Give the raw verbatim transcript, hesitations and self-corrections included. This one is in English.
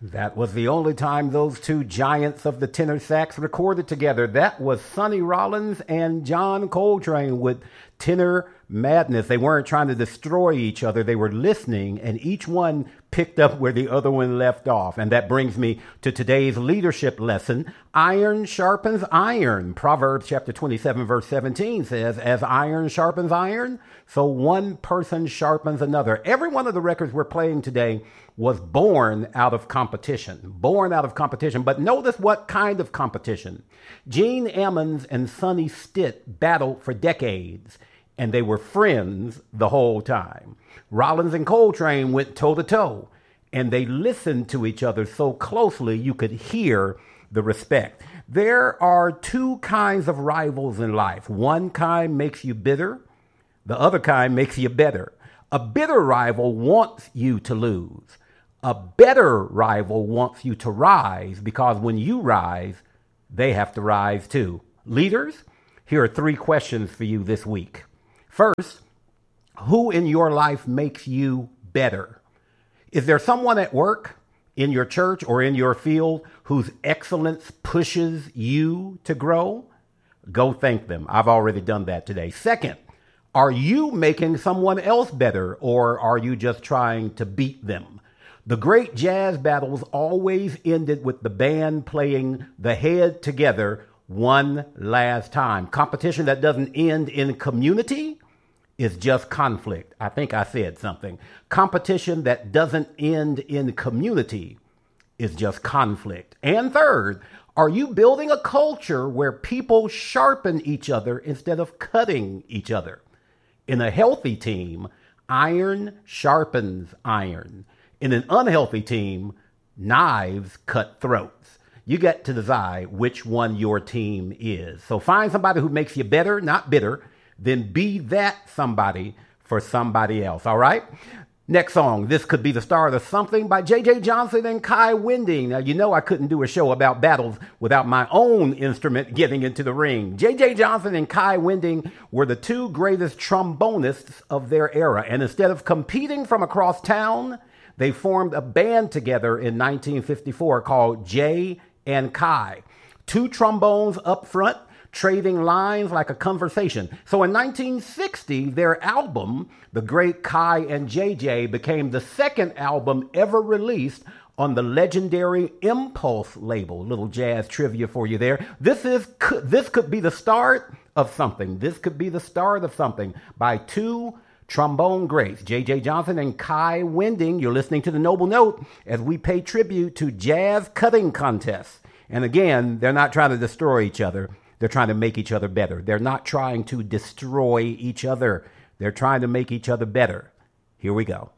That was the only time those two giants of the tenor sax recorded together. That was Sonny Rollins and John Coltrane with Tenor Madness. They weren't trying to destroy each other. They were listening, and each one picked up where the other one left off. And that brings me to today's leadership lesson. Iron sharpens iron. Proverbs chapter twenty-seven, verse seventeen says, as iron sharpens iron, so one person sharpens another. Every one of the records we're playing today was born out of competition, born out of competition. But notice what kind of competition. Gene Ammons and Sonny Stitt battled for decades, and they were friends the whole time. Rollins and Coltrane went toe-to-toe, and they listened to each other so closely you could hear the respect. There are two kinds of rivals in life. One kind makes you bitter. The other kind makes you better. A bitter rival wants you to lose. A better rival wants you to rise, because when you rise, they have to rise too. Leaders, here are three questions for you this week. First, who in your life makes you better? Is there someone at work, in your church, or in your field whose excellence pushes you to grow? Go thank them. I've already done that today. Second, are you making someone else better, or are you just trying to beat them? The great jazz battles always ended with the band playing the head together one last time. Competition that doesn't end in community is just conflict. I think I said something. Competition that doesn't end in community is just conflict. And third, are you building a culture where people sharpen each other instead of cutting each other? In a healthy team, iron sharpens iron. In an unhealthy team, knives cut throats. You get to decide which one your team is. So find somebody who makes you better, not bitter. Then be that somebody for somebody else, all right? Next song, This Could Be the Start of Something by J J Johnson and Kai Winding. Now, you know I couldn't do a show about battles without my own instrument getting into the ring. J J Johnson and Kai Winding were the two greatest trombonists of their era. And instead of competing from across town, they formed a band together in nineteen fifty-four called Jay and Kai. Two trombones up front, trading lines like a conversation. So in nineteen sixty, their album, The Great Kai and J J, became the second album ever released on the legendary Impulse label. Little jazz trivia for you there. This is this could be the start of something. This could be the start of something by two trombone greats, J J Johnson and Kai Winding. You're listening to The Noble Note as we pay tribute to jazz cutting contests. And again, they're not trying to destroy each other. They're trying to make each other better. They're not trying to destroy each other. They're trying to make each other better. Here we go.